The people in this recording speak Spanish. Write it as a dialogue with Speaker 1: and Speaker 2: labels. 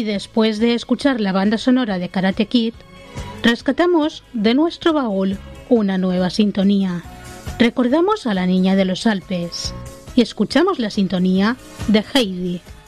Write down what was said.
Speaker 1: Y después de escuchar la banda sonora de Karate Kid, rescatamos de nuestro baúl una nueva sintonía. Recordamos a la niña de los Alpes y escuchamos la sintonía de Heidi.